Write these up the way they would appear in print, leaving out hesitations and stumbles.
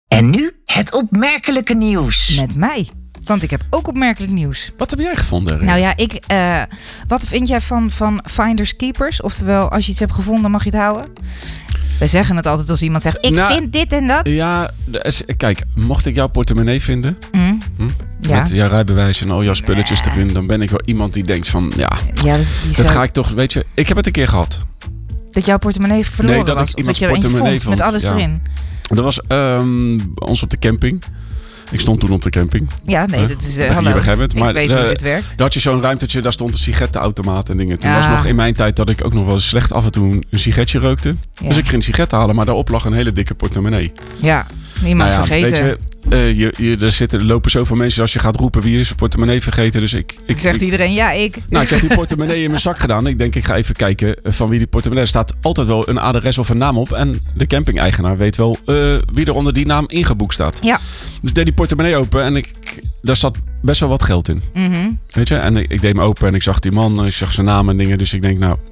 En nu het opmerkelijke nieuws. Met mij. Want ik heb ook opmerkelijk nieuws. Wat heb jij gevonden? Nou ja, wat vind jij van finders keepers? Oftewel, als je iets hebt gevonden, mag je het houden? We zeggen het altijd als iemand zegt, ik vind dit en dat. Ja, kijk, mocht ik jouw portemonnee vinden... Ja. Met jouw rijbewijs en al jouw spulletjes erin... dan ben ik wel iemand die denkt van... dat ga ik toch... Weet je, ik heb het een keer gehad. Dat jouw portemonnee verloren was? Dat ik iemands dat je er portemonnee vond met alles erin? Dat was ons op de camping. Ik stond toen op de camping. Ja, nee, dat is... hallo, maar ik weet hoe dit werkt. Daar had je zo'n ruimtetje, daar stond een sigarettenautomaat en dingen. Toen Ja. was nog in mijn tijd dat ik ook nog wel slecht af en toe een sigaretje rookte. Ja. Dus ik ging een sigaret halen, maar daarop lag een hele dikke portemonnee. Ja, niemand vergeten. Weet je, er lopen zoveel mensen als je gaat roepen wie is zijn portemonnee vergeten. Dus Zegt iedereen, ja, ik. Nou, ik heb die portemonnee in mijn zak gedaan. Ik denk, ik ga even kijken van wie die portemonnee is. Er staat altijd wel een adres of een naam op. En de camping-eigenaar weet wel wie er onder die naam ingeboekt staat. Ja. Dus ik deed die portemonnee open en daar zat best wel wat geld in. Mm-hmm. Weet je? En ik deed hem open en ik zag die man. Ik zag zijn naam en dingen. Dus ik denk, nou,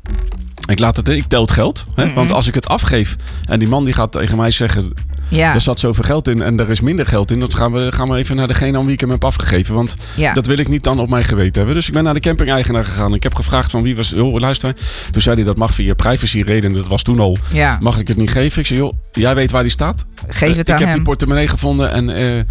ik tel het geld. Hè? Mm-hmm. Want als ik het afgeef en die man die gaat tegen mij zeggen... Ja. Er zat zoveel geld in en er is minder geld in. Dan gaan we even naar degene aan wie ik hem heb afgegeven. Want dat wil ik niet dan op mijn geweten hebben. Dus ik ben naar de camping-eigenaar gegaan. Ik heb gevraagd van wie was... Joh, luister. Toen zei hij dat mag via privacy-reden. Dat was toen al. Ja. Mag ik het niet geven? Ik zei, joh, jij weet waar die staat. Geef het aan hem. Ik heb die portemonnee gevonden en...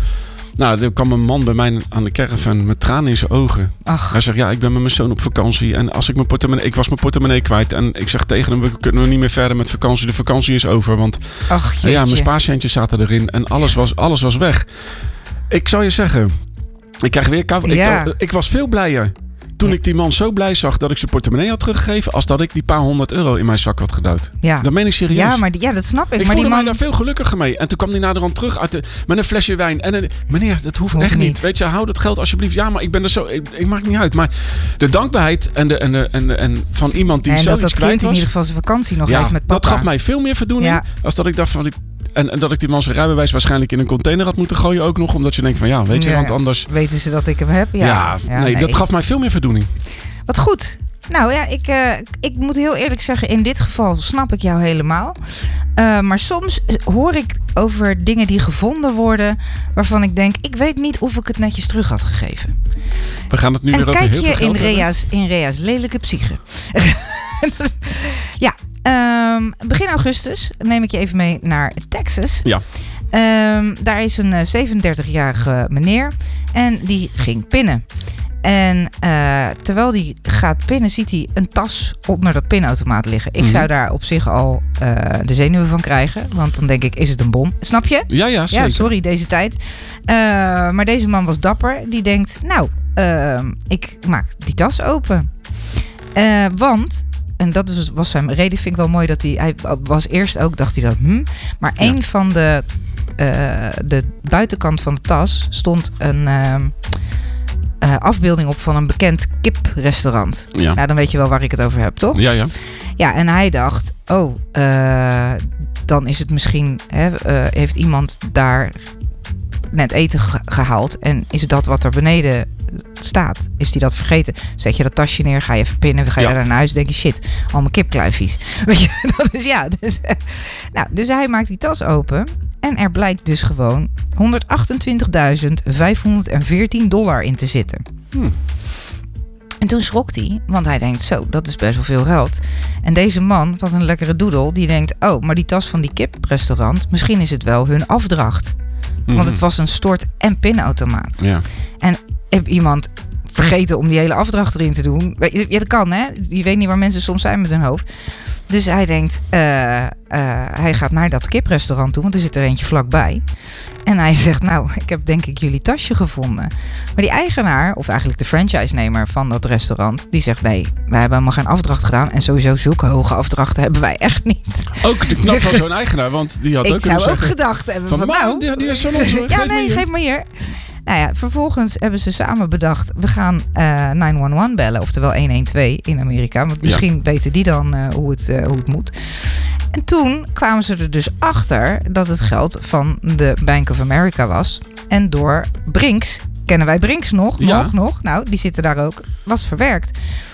er kwam een man bij mij aan de caravan met tranen in zijn ogen. Ach. Hij zegt, ja, ik ben met mijn zoon op vakantie. En als ik ik was mijn portemonnee kwijt. En ik zeg tegen hem, we kunnen niet meer verder met vakantie. De vakantie is over. Want mijn spaarcentjes zaten erin. En alles was weg. Ik zou je zeggen, ik krijg weer ik was veel blijer toen ik die man zo blij zag dat ik zijn portemonnee had teruggegeven, als dat ik die paar €100 in mijn zak had gedouwd. Ja. Dat meen ik serieus. Ja, maar dat snap ik. Ik voelde mij daar veel gelukkiger mee. En toen kwam hij naderhand terug met een flesje wijn. En meneer, dat hoeft echt niet. Weet je, hou dat geld alsjeblieft. Ja, maar ik ben er zo... Ik maak niet uit. Maar de dankbaarheid en van iemand die zoiets dat kwijt was... in ieder geval zijn vakantie nog heeft met papa. Dat gaf mij veel meer voldoening. Als dat ik dacht van... En dat ik die man zijn rijbewijs waarschijnlijk in een container had moeten gooien ook nog. Omdat je denkt van weet je, want anders... Weten ze dat ik hem heb? Nee, dat gaf mij veel meer voldoening. Wat goed. Nou ja, ik moet heel eerlijk zeggen, in dit geval snap ik jou helemaal. Maar soms hoor ik over dingen die gevonden worden, waarvan ik denk, ik weet niet of ik het netjes terug had gegeven. We gaan het nu weer over heel veel geld hebben. Kijk je in Rea's lelijke psyche. Ja, begin augustus neem ik je even mee naar Texas. Ja. Daar is een 37-jarige meneer en die ging pinnen. En terwijl die gaat pinnen, ziet hij een tas onder dat pinautomaat liggen. Ik zou daar op zich al de zenuwen van krijgen. Want dan denk ik, is het een bom? Snap je? Ja, zeker. Ja, sorry, deze tijd. Maar deze man was dapper. Die denkt, ik maak die tas open. Want... En dat was zijn reden, vind ik wel mooi. Hij was eerst ook, dacht hij dat... Maar een van de buitenkant van de tas stond een... afbeelding op van een bekend kiprestaurant. Ja. Nou, dan weet je wel waar ik het over heb, toch? Ja. Ja, en hij dacht, dan is het misschien... heeft iemand daar net eten gehaald en is dat wat er beneden staat? Is die dat vergeten? Zet je dat tasje neer, ga je even pinnen, ga je naar huis, denk je, shit, al mijn kipkluifjes. Weet je, dus hij maakt die tas open en er blijkt dus gewoon $128.514 in te zitten. En toen schrok hij, want hij denkt, zo, dat is best wel veel geld. En deze man, wat een lekkere doedel, die denkt, maar die tas van die kiprestaurant, misschien is het wel hun afdracht. Want het was een stort- en pinautomaat. Ja. En heb iemand vergeten om die hele afdracht erin te doen? Ja, dat kan, hè? Je weet niet waar mensen soms zijn met hun hoofd. Dus hij denkt, hij gaat naar dat kiprestaurant toe, want er zit er eentje vlakbij. En hij zegt, ik heb denk ik jullie tasje gevonden. Maar die eigenaar, of eigenlijk de franchise-nemer van dat restaurant, die zegt, nee, wij hebben helemaal geen afdracht gedaan. En sowieso zulke hoge afdrachten hebben wij echt niet. Ook de knap van zo'n eigenaar, want die had ook kunnen zeggen... Ik zou ook gedacht hebben van die is van ons, hoor. Geef maar hier. Nou ja, vervolgens hebben ze samen bedacht, we gaan 911 bellen, oftewel 112 in Amerika. Want misschien weten die dan hoe het moet. En toen kwamen ze er dus achter dat het geld van de Bank of America was. En door Brinks, kennen wij Brinks nog? Ja. Nog? Nou, die zitten daar ook, was verwerkt. Nou,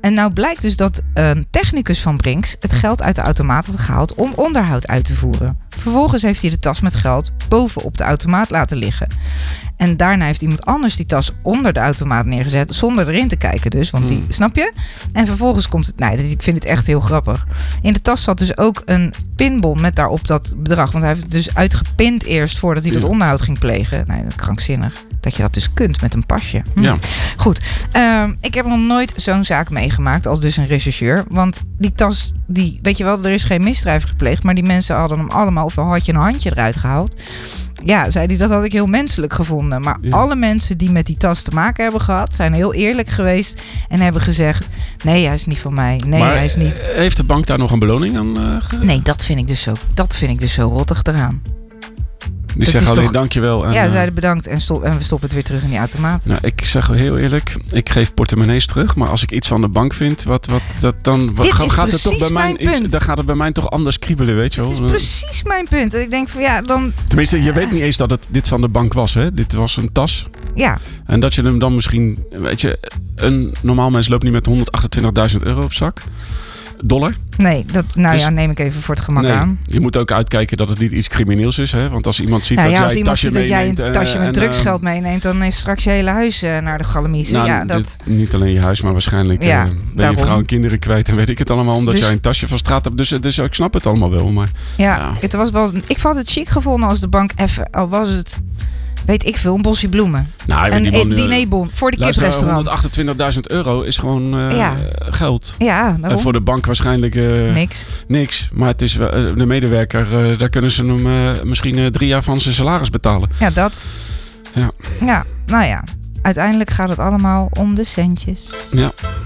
En nou blijkt dus dat een technicus van Brinks het geld uit de automaat had gehaald om onderhoud uit te voeren. Vervolgens heeft hij de tas met geld bovenop de automaat laten liggen. En daarna heeft iemand anders die tas onder de automaat neergezet, zonder erin te kijken dus, want die, snap je? En vervolgens komt het, nee, ik vind het echt heel grappig. In de tas zat dus ook een pinbon met daarop dat bedrag, want hij heeft het dus uitgepind eerst voordat hij dat onderhoud ging plegen. Nee, dat is krankzinnig. Dat je dat dus kunt met een pasje. Ja. Goed, ik heb nog nooit zo'n zaak meegemaakt als dus een rechercheur. Want die tas, weet je wel, er is geen misdrijf gepleegd, maar die mensen hadden hem allemaal, ofwel had je een handje eruit gehaald. Ja, zei hij, dat had ik heel menselijk gevonden. Maar alle mensen die met die tas te maken hebben gehad, zijn heel eerlijk geweest en hebben gezegd, nee, hij is niet van mij. Nee, maar hij is niet. Heeft de bank daar nog een beloning aan Nee, dat vind ik dus zo rottig eraan. Die zeggen alleen dankjewel. Ja, zeiden bedankt en we stoppen het weer terug in die automaat. Nou, ik zeg heel eerlijk, ik geef portemonnees terug. Maar als ik iets van de bank vind, dan gaat het bij mij toch anders kriebelen, weet je wel. Dat is precies mijn punt. En ik denk van dan... Tenminste, je weet niet eens dat het dit van de bank was, hè? Dit was een tas. Ja. En dat je hem dan misschien, weet je, een normaal mens loopt niet met €128.000 op zak. $. Nee, neem ik even voor het gemak aan. Je moet ook uitkijken dat het niet iets crimineels is. Hè? Want als iemand ziet dat jij een tasje met drugsgeld meeneemt, dan is straks je hele huis naar de galamies. Niet alleen je huis, maar waarschijnlijk ben je vrouw en kinderen kwijt en weet ik het allemaal. Omdat jij een tasje van straat hebt. Dus ik snap het allemaal wel. Maar, het was wel. Ik had het chic gevonden als de bank even, al was het, weet ik veel, een bosje bloemen. Een dinerbon voor de kiprestaurant. €128.000 is gewoon geld. Ja, daarom. En voor de bank waarschijnlijk niks. Maar het is de medewerker, daar kunnen ze hem misschien 3 jaar van zijn salaris betalen. Ja, dat. Ja, nou ja. Uiteindelijk gaat het allemaal om de centjes. Ja.